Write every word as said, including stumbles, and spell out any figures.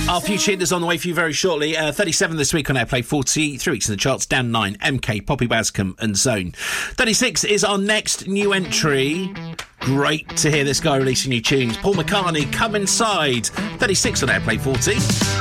Our future hit is on the way for you very shortly. Uh, thirty-seven this week on Airplay forty, three weeks in the charts, down nine. M K, Poppy Bascom and Zone. thirty-six is our next new entry. Great to hear this guy releasing new tunes. Paul McCartney, Come Inside. thirty-six on Airplay forty.